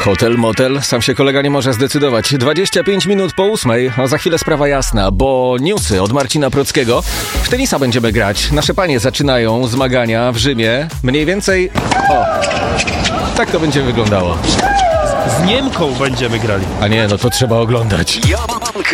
Hotel, motel, sam się kolega nie może zdecydować. 25 minut po 8, a za chwilę sprawa jasna, bo newsy od Marcina Prockiego. W tenisa będziemy grać. Nasze panie zaczynają zmagania w Rzymie. Mniej więcej... O, tak to będzie wyglądało. Z Niemką będziemy grali. A nie, no to trzeba oglądać.